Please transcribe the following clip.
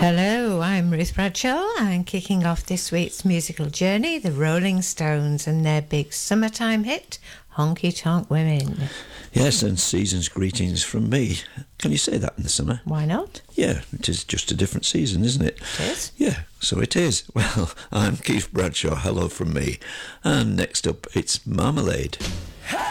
Hello, I'm Ruth Bradshaw, and kicking off this week's musical journey, the Rolling Stones and their big summertime hit, Honky Tonk Women. Yes, and season's greetings from me. Can you say that in the summer? Why not? Yeah, it is just a different season, isn't it? It is. Yeah, so it is. Well, I'm Keith Bradshaw, hello from me. And next up, it's Marmalade.